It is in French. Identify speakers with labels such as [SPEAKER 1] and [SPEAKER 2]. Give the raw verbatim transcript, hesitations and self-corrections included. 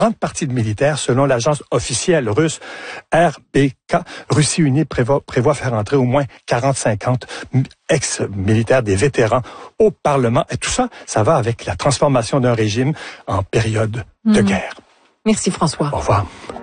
[SPEAKER 1] grande partie de militaires, selon l'agence officielle russe R B K. Russie unie prévoit, prévoit faire entrer au moins quarante à cinquante ex-militaires, des vétérans, au Parlement. Et tout ça, ça va avec la transformation d'un régime en période de
[SPEAKER 2] mmh.
[SPEAKER 1] guerre.
[SPEAKER 2] Merci François.
[SPEAKER 1] Au revoir.